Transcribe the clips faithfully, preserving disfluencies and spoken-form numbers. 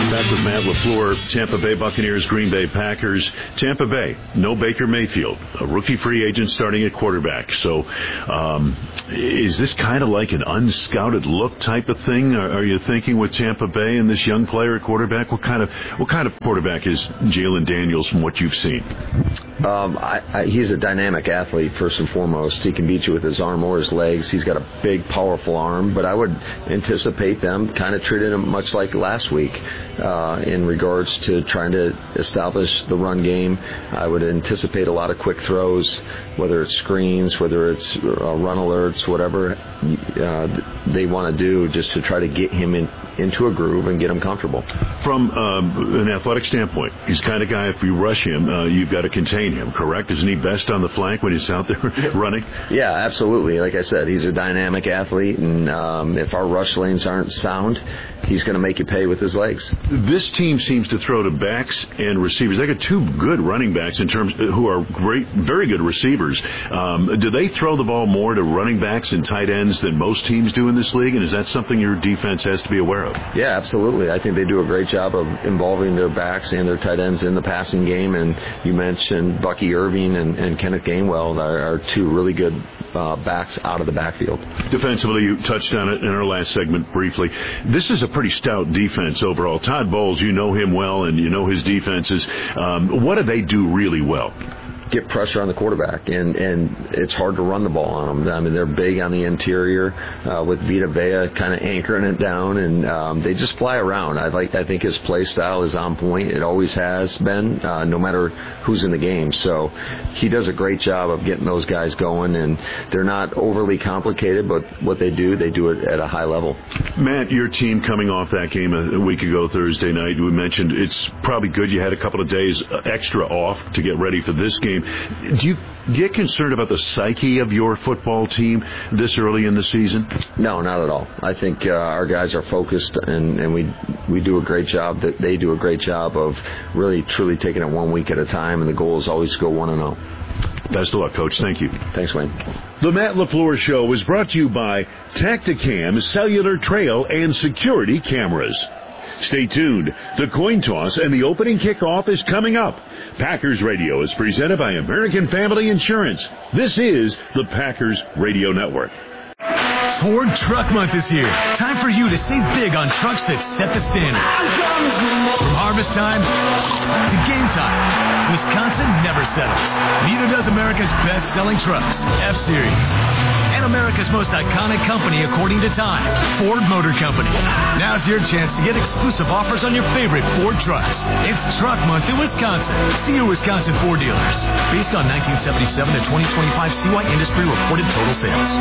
Back with Matt LaFleur, Tampa Bay Buccaneers, Green Bay Packers. Tampa Bay, no Baker Mayfield, a rookie free agent starting at quarterback. So um, is this kind of like an unscouted look type of thing? Are, are you thinking with Tampa Bay and this young player at quarterback? What kind of what kind of quarterback is Jalen Daniels from what you've seen? Um, I, I, he's a dynamic athlete, first and foremost. He can beat you with his arm or his legs. He's got a big, powerful arm, but I would anticipate them kind of treating him much like last week uh, in regards to trying to establish the run game. I would anticipate a lot of quick throws, whether it's screens, whether it's uh, run alerts, whatever uh, they want to do, just to try to get him in, into a groove and get him comfortable. From um, an athletic standpoint, he's the kind of guy, if you rush him, uh, you've got to contain him, correct? Isn't he best on the flank when he's out there running? Yeah, absolutely. Like I said, he's a dynamic athlete, and um, if our rush lanes aren't sound, he's going to make you pay with his legs. This team seems to throw to backs and receivers. They got two good running backs in terms who are great, very good receivers. Um, do they throw the ball more to running backs and tight ends than most teams do in this league? And is that something your defense has to be aware of? Yeah, absolutely. I think they do a great job of involving their backs and their tight ends in the passing game. And you mentioned Bucky Irving and, and Kenneth Gainwell are, are two really good uh, backs out of the backfield. Defensively, you touched on it in our last segment briefly. This is a pretty stout defense overall. Todd Bowles, you know him well, and you know his defenses. Um, what do they do really well? Get pressure on the quarterback, and, and it's hard to run the ball on them. I mean, they're big on the interior uh, with Vita Vea kind of anchoring it down, and um, they just fly around. I like. I think his play style is on point. It always has been, uh, no matter who's in the game. So he does a great job of getting those guys going, and they're not overly complicated, but what they do, they do it at a high level. Matt, your team coming off that game a week ago Thursday night, we mentioned it's probably good you had a couple of days extra off to get ready for this game. Do you get concerned about the psyche of your football team this early in the season? No, not at all. I think uh, our guys are focused, and, and we we do a great job. That they do a great job of really, truly taking it one week at a time, and the goal is always to go one and zero. Best of luck, Coach. Thank you. Thanks, Wayne. The Matt LaFleur Show was brought to you by Tacticam Cellular Trail and Security Cameras. Stay tuned. The coin toss and the opening kickoff is coming up. Packers Radio is presented by American Family Insurance. This is the Packers Radio Network. Ford Truck Month is here. Time for you to save big on trucks that set the standard. From harvest time to game time, Wisconsin never settles. Neither does America's best-selling trucks, F-Series. And America's most iconic company, according to Time, Ford Motor Company. Now's your chance to get exclusive offers on your favorite Ford trucks. It's Truck Month in Wisconsin. See your Wisconsin Ford dealers. Based on nineteen seventy-seven to twenty twenty-five C Y Industry reported total sales.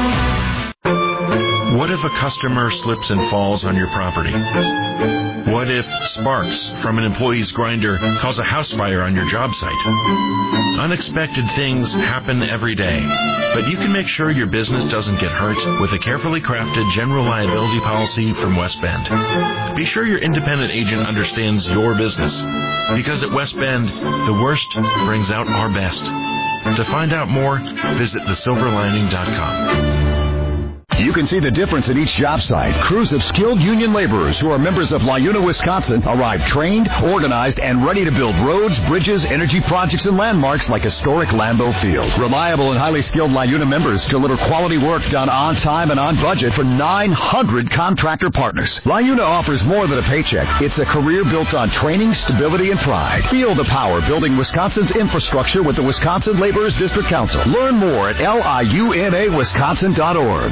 What if a customer slips and falls on your property? What if sparks from an employee's grinder cause a house fire on your job site? Unexpected things happen every day, but you can make sure your business doesn't get hurt with a carefully crafted general liability policy from West Bend. Be sure your independent agent understands your business, because at West Bend, the worst brings out our best. To find out more, visit the silver lining dot com. You can see the difference at each job site. Crews of skilled union laborers who are members of LiUNA, Wisconsin arrive trained, organized, and ready to build roads, bridges, energy projects, and landmarks like historic Lambeau Field. Reliable and highly skilled LiUNA members deliver quality work done on time and on budget for nine hundred contractor partners. LiUNA offers more than a paycheck. It's a career built on training, stability, and pride. Feel the power building Wisconsin's infrastructure with the Wisconsin Laborers District Council. Learn more at L I U N A Wisconsin dot org.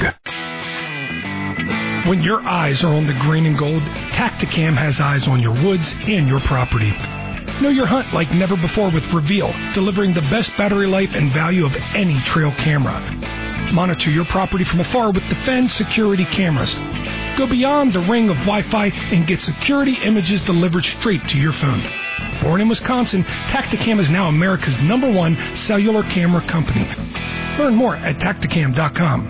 When your eyes are on the green and gold, Tacticam has eyes on your woods and your property. Know your hunt like never before with Reveal, delivering the best battery life and value of any trail camera. Monitor your property from afar with Defend security cameras. Go beyond the ring of Wi-Fi and get security images delivered straight to your phone. Born in Wisconsin, Tacticam is now America's number one cellular camera company. Learn more at Tacticam dot com.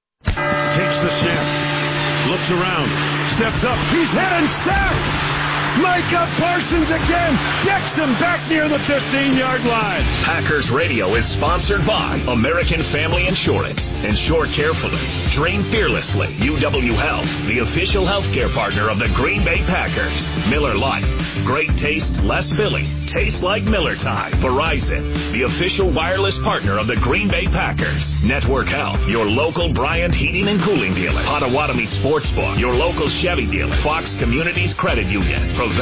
Takes the snap, looks around, steps up, he's hit and sacked! Micah Parsons again. Gets him back near the fifteen-yard line. Packers Radio is sponsored by American Family Insurance. Insure carefully. Dream fearlessly. U W Health, the official healthcare partner of the Green Bay Packers. Miller Lite. Great taste, less filling. Tastes like Miller time. Verizon, the official wireless partner of the Green Bay Packers. Network Health, your local Bryant Heating and Cooling dealer. Potawatomi Sportsbook, your local Chevy dealer. Fox Communities Credit Union.